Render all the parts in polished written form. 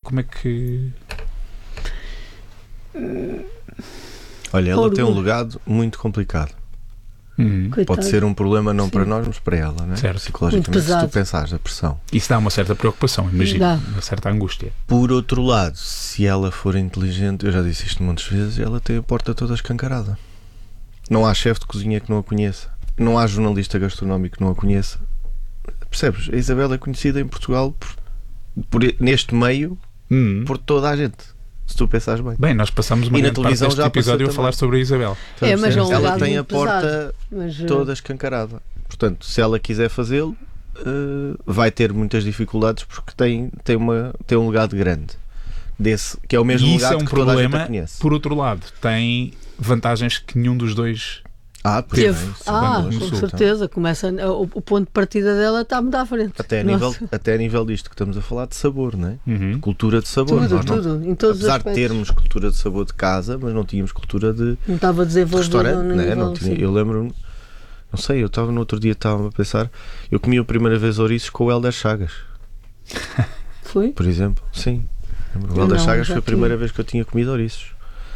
como é que... Olha, ela tem um legado muito complicado. Pode ser um problema não para nós, mas para ela, não é? Certo. Psicologicamente, se tu pensares, a pressão. Isso dá uma certa preocupação, imagino, uma certa angústia. Por outro lado, se ela for inteligente, eu já disse isto muitas vezes, ela tem a porta toda escancarada. Não há chefe de cozinha que não a conheça. Não há jornalista gastronómico que não a conheça. Percebes? A Isabel é conhecida em Portugal neste meio por toda a gente. Se tu pensares bem. Bem, nós passamos uma grande parte deste episódio a falar sobre a Isabel. Mas é um ela tem a pesado, porta toda escancarada. Portanto, se ela quiser fazê-lo, vai ter muitas dificuldades porque tem um legado grande. Que é o mesmo legado que toda a gente a conhece. Por outro lado, tem vantagens que nenhum dos dois teve. Com certeza. Começa, o ponto de partida dela está muito à frente. Até a nível disto que estamos a falar de sabor, não é? Cultura de sabor. Tudo. Em todos apesar de termos cultura de sabor de casa, mas não tínhamos cultura de estava restaurante, no né? nível, Não tinha. Eu lembro-me, não sei, eu estava no outro dia, estava a pensar, eu comi a primeira vez ouriços com o Hélder Chagas. Foi? Por exemplo, sim. O Hélder Chagas foi a primeira vez que eu tinha comido ouriços.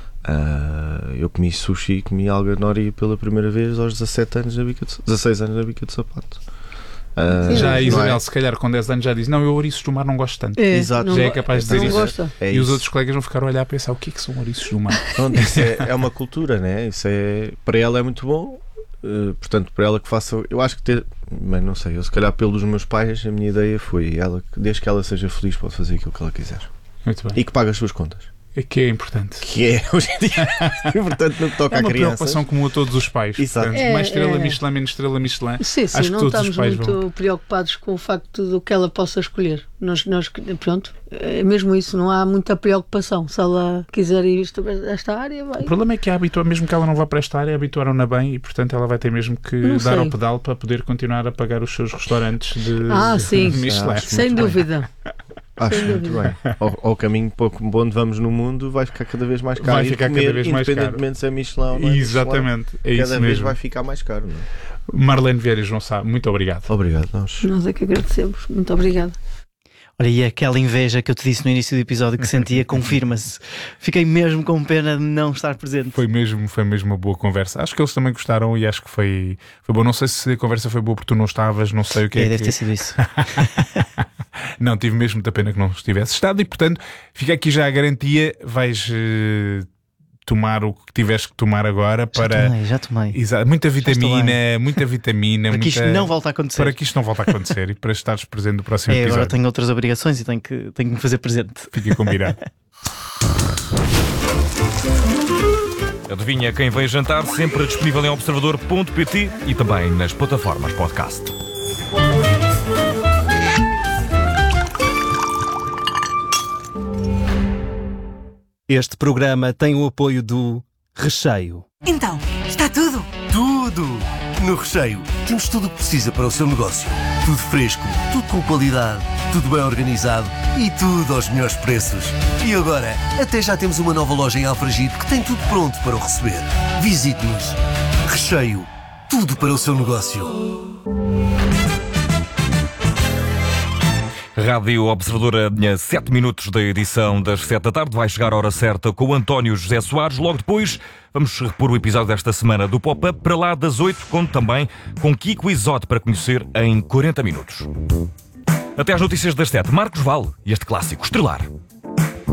Eu comi sushi e comi alga nori pela primeira vez aos 16 anos na bica de sapato. Já a Isabel, se calhar com 10 anos já diz: não, eu ouriços do mar não gosto tanto. Exato. Já é capaz de dizer isso. E os outros colegas vão ficar a olhar a pensar: o que é que são ouriços do mar? Pronto, isso é uma cultura, né? Isso para ela é muito bom. Portanto, para ela que faça, eu acho que mas não sei, eu se calhar pelos meus pais, a minha ideia foi desde que ela seja feliz, pode fazer aquilo que ela quiser. Muito bem. E que pague as suas contas. Que é importante. Que é, hoje em dia, importante no que toca a crianças. É uma preocupação comum a todos os pais. Exato. Portanto, mais estrela Michelin, menos estrela Michelin. Sim, acho que não todos estamos os pais muito preocupados com o facto do que ela possa escolher. Pronto, é mesmo isso, não há muita preocupação. Se ela quiser ir esta área, vai. O problema é que mesmo que ela não vá para esta área, habituaram-na bem e, portanto, ela vai ter mesmo que dar ao pedal para poder continuar a pagar os seus restaurantes de Michelin. Sem dúvida. Acho muito bem. Ao caminho pouco onde vamos no mundo vai ficar cada vez mais caro. Vai ficar cada vez mais caro. Independentemente se é Michelin ou não é Exatamente. Michelin, é isso cada vez vai ficar mais caro. Não é? Marlene Vieira e João Sá, muito obrigado. Obrigado, nós. Nós é que agradecemos. Muito obrigado. Olha, e aquela inveja que eu te disse no início do episódio que sentia, confirma-se. Fiquei mesmo com pena de não estar presente. Foi mesmo uma boa conversa. Acho que eles também gostaram e acho que foi bom. Não sei se a conversa foi boa porque tu não estavas, não sei o que é. Deve ter sido isso. Não, tive mesmo muita pena que não estivesse estado e, portanto, fica aqui já a garantia, vais tomar o que tiveres que tomar agora para... Já tomei. Exato, muita vitamina. Para que isto não volte a acontecer. Para que isto não volte a acontecer e para estares presente no próximo episódio. Agora tenho outras obrigações e tenho que me fazer presente. Fica combinado. Adivinha quem veio jantar, sempre disponível em observador.pt e também nas plataformas podcast. Este programa tem o apoio do Recheio. Então, está tudo? Tudo! No Recheio temos tudo o que precisa para o seu negócio. Tudo fresco, tudo com qualidade, tudo bem organizado e tudo aos melhores preços. E agora, até já temos uma nova loja em Alfragide que tem tudo pronto para o receber. Visite-nos. Recheio. Tudo para o seu negócio. Rádio Observadora, 7 minutos da edição das 7 da tarde. Vai chegar a hora certa com o António José Soares. Logo depois vamos repor o episódio desta semana do Pop-Up. Para lá das 8, conto também com Kiko Isote para conhecer em 40 minutos. Até às notícias das 7. Marcos Vale e este clássico Estrelar.